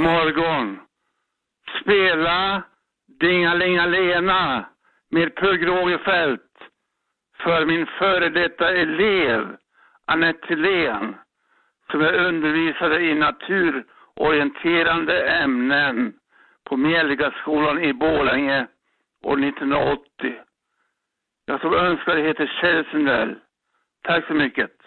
morgon. Spela Dingalingalena med Pugh Rogefeldt för min före detta elev Anette Thilén, som är undervisare i naturorienterande ämnen på Mjällgaskolan i Borlänge år 1980. Jag som önskar heter Kjell Sundell. Tack så mycket.